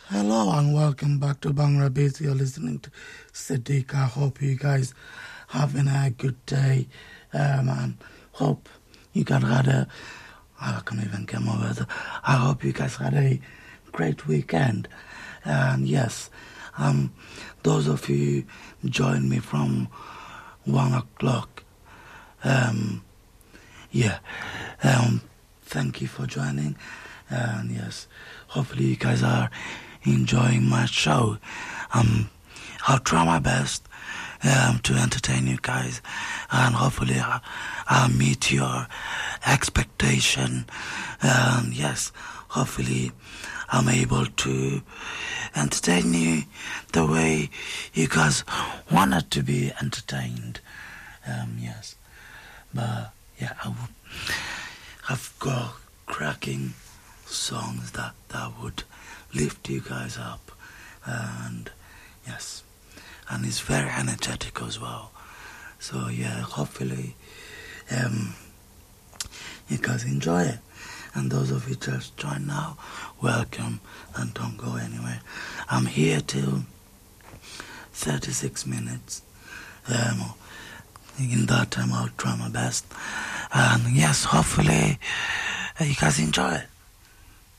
Hello and welcome back to Bangla Base. You're listening to Siddiq. I hope you guys having a good day. And hope you guys had I can't even get my words. I hope you guys had a great weekend. And yes, those of you joined me from 1 o'clock. Thank you for joining. And yes, hopefully you guys are enjoying my show. I'll try my best to entertain you guys, and hopefully I'll meet your expectation. Yes, hopefully I'm able to entertain you the way you guys wanted to be entertained. Yes, but yeah, I've got cracking songs that would lift you guys up, and yes, and it's very energetic as well. So yeah, hopefully you guys enjoy it. And those of you just joined now, welcome, and don't go anywhere. I'm here till 36 minutes. In that time I'll try my best, and yes, hopefully you guys enjoy it.